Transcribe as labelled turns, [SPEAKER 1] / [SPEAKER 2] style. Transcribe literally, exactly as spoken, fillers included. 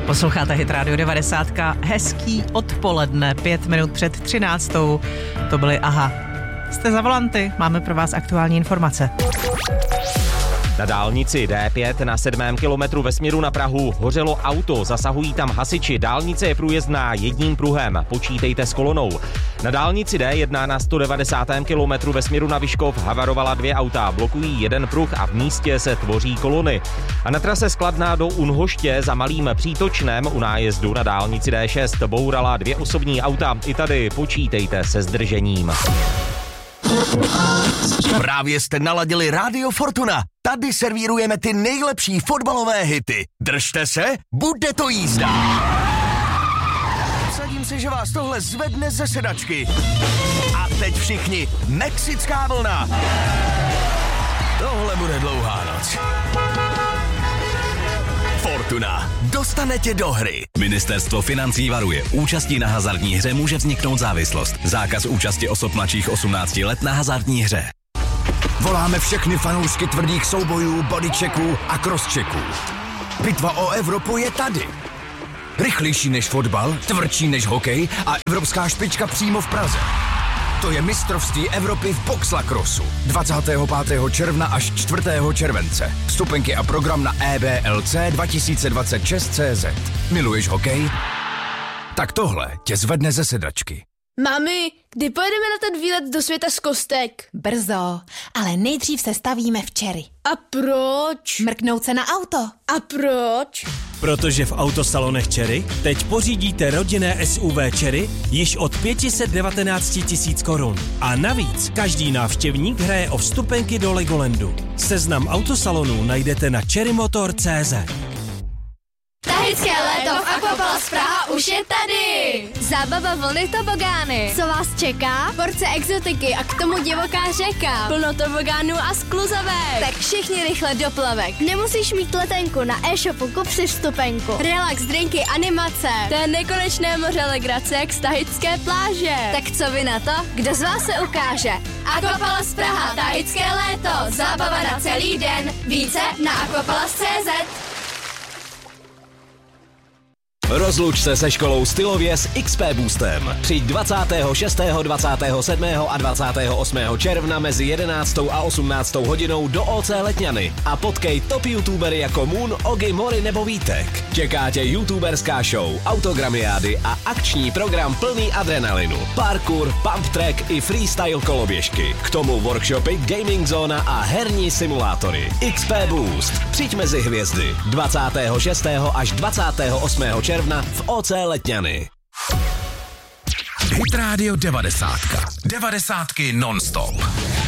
[SPEAKER 1] Posloucháte Hit Radio devadesát. Hezký odpoledne, pět minut před třináctou. To byly Aha. Jste za volanty, máme pro vás aktuální informace.
[SPEAKER 2] Na dálnici D pět na sedmém kilometru ve směru na Prahu hořelo auto, zasahují tam hasiči, dálnice je průjezdná jedním pruhem, počítejte s kolonou. Na dálnici D jedna na sto devadesátém kilometru ve směru na Vyškov havarovala dvě auta, blokují jeden pruh a v místě se tvoří kolony. A na trase z Kladna do Unhoště za Malým Přítočnem u nájezdu na dálnici D šest bourala dvě osobní auta, i tady počítejte se zdržením.
[SPEAKER 3] Právě jste naladili Rádio Fortuna. Tady servírujeme ty nejlepší fotbalové hity. Držte se, bude to jízda. Vsadím se, že vás tohle zvedne ze sedačky. A teď všichni, mexická vlna. Tohle bude dlouhá noc. Fortuna. Dostane tě do hry.
[SPEAKER 4] Ministerstvo financí varuje. Účastí na hazardní hře může vzniknout závislost. Zákaz účasti osob mladších osmnácti let na hazardní hře.
[SPEAKER 3] Voláme všechny fanoušky tvrdých soubojů, bodychecků a crosschecků. Bitva o Evropu je tady. Rychlejší než fotbal, tvrdší než hokej a evropská špička přímo v Praze. To je mistrovství Evropy v boxlacrossu. dvacátého pátého června až čtvrtého července. Vstupenky a program na e b l c dva tisíce dvacet šest tečka cé zet. Miluješ hokej? Tak tohle tě zvedne ze sedačky.
[SPEAKER 5] Mami, kdy pojedeme na ten výlet do světa z kostek?
[SPEAKER 6] Brzo, ale nejdřív se stavíme včery.
[SPEAKER 5] A proč?
[SPEAKER 6] Mrknout se na auto.
[SPEAKER 5] A proč?
[SPEAKER 7] Protože v autosalonech Cherry teď pořídíte rodinné S U V Cherry již od pět set devatenáct tisíc korun. A navíc každý návštěvník hraje o vstupenky do Legolandu. Seznam autosalonů najdete na cherry motor tečka cé zet.
[SPEAKER 8] Tahické léto v Aquapalace Praha už je tady! Zábava vlny tobogány. Co vás čeká? Porce exotiky a k tomu divoká řeka. Plno tobogánů a skluzavek. Tak všichni rychle do plavek. Nemusíš mít letenku, na e-shopu kup si vstupenku. Relax, drinky, animace. To je nekonečné moře legrace jak z tahické pláže. Tak co vy na to? Kdo z vás se ukáže? Aquapalace Praha, tahické léto. Zábava na celý den. Více na aquapalace tečka cé zet.
[SPEAKER 4] Rozluč se se školou stylově s X P Boostem. Přijď dvacátého šestého, dvacátého sedmého a dvacátého osmého června mezi jedenáctou a osmnáctou hodinou do O C Letňany a potkej top youtubery jako Moon, Ogi, Mori nebo Vítek. Čeká tě youtuberská show, autogramiády a akční program plný adrenalinu. Parkour, pump track i freestyle koloběžky. K tomu workshopy, gaming zóna a herní simulátory. X P Boost. Přijď mezi hvězdy. dvacátého šestého až dvacátého osmého června v O C Letňany.
[SPEAKER 3] Hit Radio devadesát. Devadesátky non-stop.